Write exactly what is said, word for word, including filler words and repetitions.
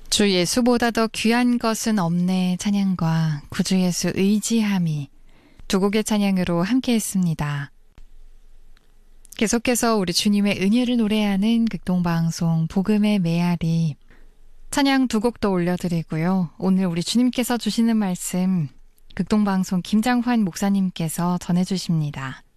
주 예수보다 더 귀한 것은 없네 찬양과 구주 예수 의지함이 두 곡의 찬양으로 함께했습니다. 계속해서 우리 주님의 은혜를 노래하는 극동방송 복음의 메아리 찬양 두 곡 더 올려드리고요. 오늘 우리 주님께서 주시는 말씀 극동방송 김장환 목사님께서 전해주십니다.